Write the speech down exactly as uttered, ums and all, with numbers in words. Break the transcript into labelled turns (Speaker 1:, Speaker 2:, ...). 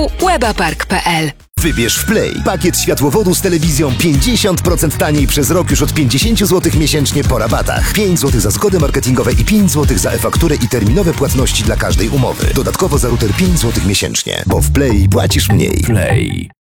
Speaker 1: webapark kropka p l.
Speaker 2: Wybierz w Play pakiet światłowodu z telewizją pięćdziesiąt procent taniej przez rok już od pięćdziesiąt złotych miesięcznie po rabatach. pięć złotych za zgody marketingowe i pięć złotych za e-fakturę i terminowe płatności dla każdej umowy. Dodatkowo za router pięć złotych miesięcznie, bo w Play płacisz mniej.
Speaker 3: Play.